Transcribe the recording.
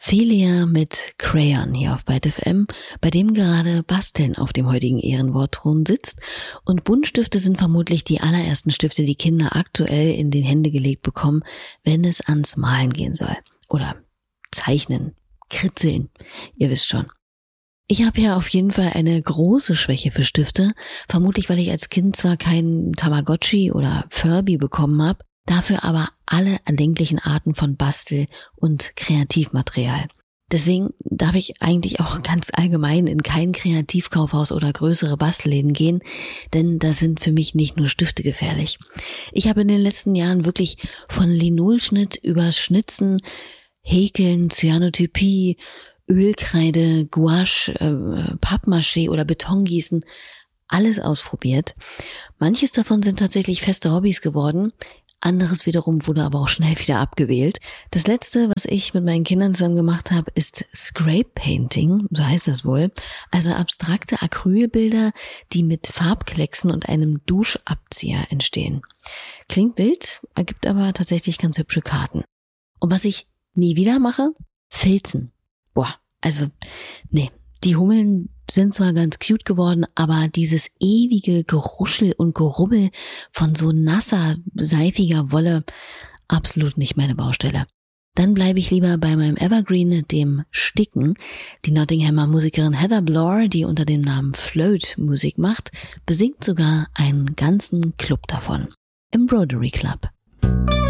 Felia mit Crayon hier auf Byte FM, bei dem gerade Basteln auf dem heutigen Ehrenwortthron sitzt. Und Buntstifte sind vermutlich die allerersten Stifte, die Kinder aktuell in die Hände gelegt bekommen, wenn es ans Malen gehen soll. Oder zeichnen, kritzeln, ihr wisst schon. Ich habe ja auf jeden Fall eine große Schwäche für Stifte, vermutlich weil ich als Kind zwar keinen Tamagotchi oder Furby bekommen habe, dafür aber alle erdenklichen Arten von Bastel- und Kreativmaterial. Deswegen darf ich eigentlich auch ganz allgemein in kein Kreativkaufhaus oder größere Bastelläden gehen, denn da sind für mich nicht nur Stifte gefährlich. Ich habe in den letzten Jahren wirklich von Linolschnitt über Schnitzen, Häkeln, Cyanotypie, Ölkreide, Gouache, Pappmaché oder Betongießen alles ausprobiert. Manches davon sind tatsächlich feste Hobbys geworden. Anderes wiederum wurde aber auch schnell wieder abgewählt. Das letzte, was ich mit meinen Kindern zusammen gemacht habe, ist Scrape Painting, so heißt das wohl. Also abstrakte Acrylbilder, die mit Farbklecksen und einem Duschabzieher entstehen. Klingt wild, ergibt aber tatsächlich ganz hübsche Karten. Und was ich nie wieder mache? Filzen. Die Hummeln sind zwar ganz cute geworden, aber dieses ewige Geruschel und Gerubbel von so nasser, seifiger Wolle, absolut nicht meine Baustelle. Dann bleibe ich lieber bei meinem Evergreen, dem Sticken. Die Nottinghamer Musikerin Heather Blore, die unter dem Namen Float Musik macht, besingt sogar einen ganzen Club davon. Embroidery Club.